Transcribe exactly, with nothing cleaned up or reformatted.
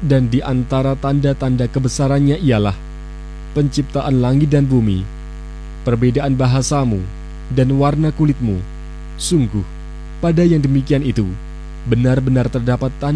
Dan di antara tanda-tanda kebesarannya ialah penciptaan langit dan bumi, perbedaan bahasamu, dan warna kulitmu. Sungguh, pada yang demikian itu, benar-benar terdapat tanda